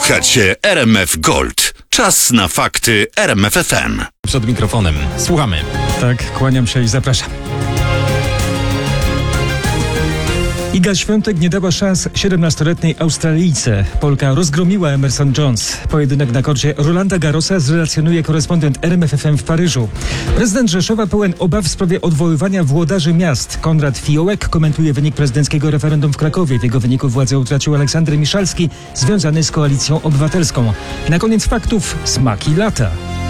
Słuchacie RMF Gold. Czas na fakty RMF FM. Przed mikrofonem. Słuchamy. Tak, kłaniam się i zapraszam. Iga Świątek nie dała szans 17-letniej Australijce. Polka rozgromiła Emerson Jones. Pojedynek na korcie Rolanda Garrosa zrelacjonuje korespondent RMF FM w Paryżu. Prezydent Rzeszowa pełen obaw w sprawie odwoływania włodarzy miast. Konrad Fiołek komentuje wynik prezydenckiego referendum w Krakowie. W jego wyniku władzę utracił Aleksander Miszalski, związany z Koalicją Obywatelską. I na koniec faktów smaki lata.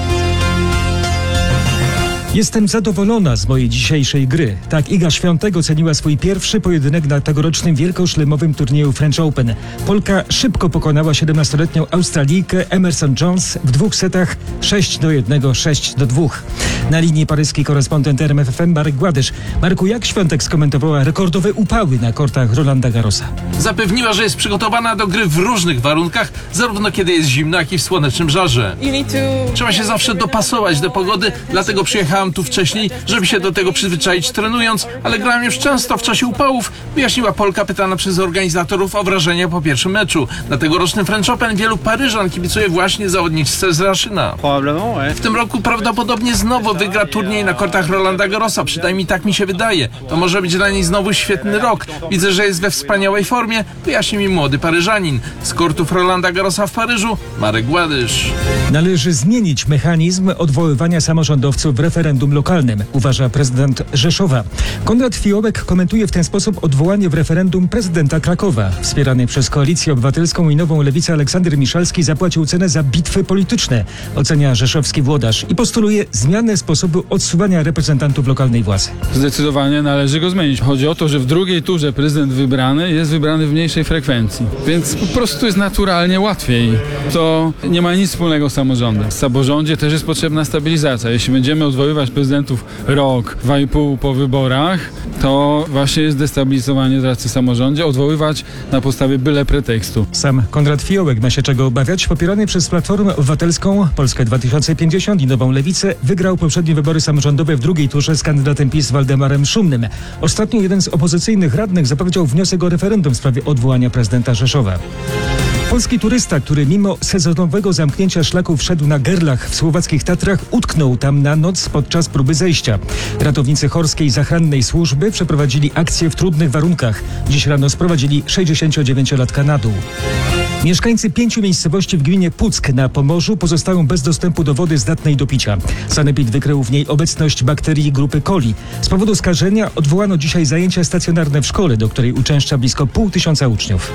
Jestem zadowolona z mojej dzisiejszej gry. Tak Iga Świątek oceniła swój pierwszy pojedynek na tegorocznym wielkoszlemowym turnieju French Open. Polka szybko pokonała 17-letnią Australijkę Emerson Jones w dwóch setach 6-1, 6-2. Na linii paryski korespondent RMF FM Marek Gładysz. Marku, jak Świątek skomentowała rekordowe upały na kortach Rolanda Garrosa? Zapewniła, że jest przygotowana do gry w różnych warunkach, zarówno kiedy jest zimno, jak i w słonecznym żarze. Trzeba się zawsze dopasować do pogody, dlatego przyjechałam tu wcześniej, żeby się do tego przyzwyczaić trenując, ale grałem już często w czasie upałów, wyjaśniła Polka pytana przez organizatorów o wrażenia po pierwszym meczu. Na tegorocznym French Open wielu Paryżan kibicuje właśnie zawodniczce z Raszyna. W tym roku prawdopodobnie znowu wygra turniej na kortach Rolanda Garrosa, przynajmniej tak mi się wydaje. To może być dla niej znowu świetny rok. Widzę, że jest we wspaniałej formie, wyjaśni mi młody Paryżanin. Z kortów Rolanda Garrosa w Paryżu, Marek Gładysz. Należy zmienić mechanizm odwoływania samorządowców w referendum lokalnym, uważa prezydent Rzeszowa. Konrad Fiołek komentuje w ten sposób odwołanie w referendum prezydenta Krakowa. Wspierany przez Koalicję Obywatelską i Nową Lewicę Aleksander Miszalski zapłacił cenę za bitwy polityczne, ocenia rzeszowski włodarz i postuluje zmianę sposobu odsuwania reprezentantów lokalnej władzy. Zdecydowanie należy go zmienić. Chodzi o to, że w drugiej turze prezydent wybrany jest wybrany w mniejszej frekwencji, więc po prostu jest naturalnie łatwiej. To nie ma nic wspólnego z samorządem. W samorządzie też jest potrzebna stabilizacja. Jeśli będziemy odwoływać prezydentów rok, 2,5 po wyborach, to właśnie jest destabilizowanie pracy w samorządzie, odwoływać na podstawie byle pretekstu. Sam Konrad Fiołek ma się czego obawiać. Popierany przez Platformę Obywatelską, Polskę 2050 i Nową Lewicę wygrał poprzednie wybory samorządowe w drugiej turze z kandydatem PiS Waldemarem Szumnym. Ostatnio jeden z opozycyjnych radnych zapowiedział wniosek o referendum w sprawie odwołania prezydenta Rzeszowa. Polski turysta, który mimo sezonowego zamknięcia szlaku wszedł na Gerlach w słowackich Tatrach, utknął tam na noc podczas próby zejścia. Ratownicy Chorskiej Zachrannej Służby przeprowadzili akcję w trudnych warunkach. Dziś rano sprowadzili 69-latka na dół. Mieszkańcy 5 miejscowości w gminie Puck na Pomorzu pozostają bez dostępu do wody zdatnej do picia. Sanepid wykrył w niej obecność bakterii grupy coli. Z powodu skażenia odwołano dzisiaj zajęcia stacjonarne w szkole, do której uczęszcza blisko 500 uczniów.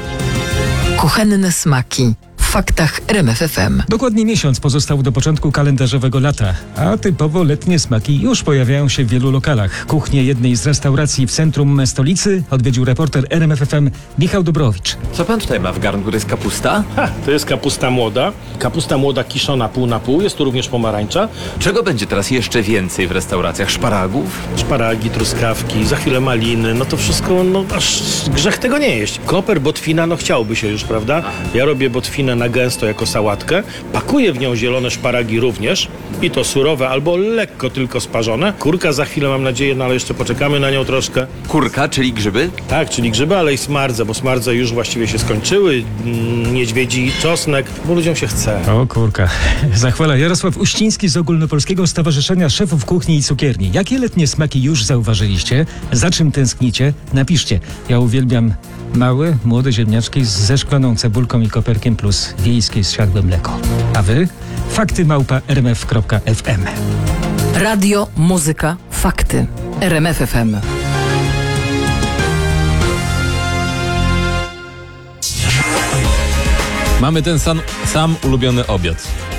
Kuchenne smaki w faktach RMF FM. Dokładnie miesiąc pozostał do początku kalendarzowego lata, a typowo letnie smaki już pojawiają się w wielu lokalach. Kuchnię jednej z restauracji w centrum stolicy odwiedził reporter RMF FM Michał Dobrowicz. Co pan tutaj ma w garnku? To jest kapusta? To jest kapusta młoda. Kapusta młoda kiszona pół na pół. Jest tu również pomarańcza. Czego będzie teraz jeszcze więcej w restauracjach? Szparagów? Szparagi, truskawki, za chwilę maliny. No to wszystko, aż grzech tego nie jeść. Koper, botwina, chciałoby się już, prawda? Ja robię botwinę na gęsto jako sałatkę. Pakuję w nią zielone szparagi również. I to surowe albo lekko tylko sparzone. Kurka za chwilę, mam nadzieję, ale jeszcze poczekamy na nią troszkę. Kurka, czyli grzyby? Tak, czyli grzyby, ale i smardze, bo smardze już właściwie się skończyły. Niedźwiedzi czosnek, bo ludziom się chce. O kurka. Zachwala Jarosław Uściński z Ogólnopolskiego Stowarzyszenia Szefów Kuchni i Cukierni. Jakie letnie smaki już zauważyliście? Za czym tęsknicie? Napiszcie. Ja uwielbiam małe, młode ziemniaczki ze szklaną cebulką i koperkiem plus wiejskie zsiadłe mleko. A wy? fakty@rmf.fm. Radio, muzyka, fakty. RMF FM. Mamy ten sam ulubiony obiad.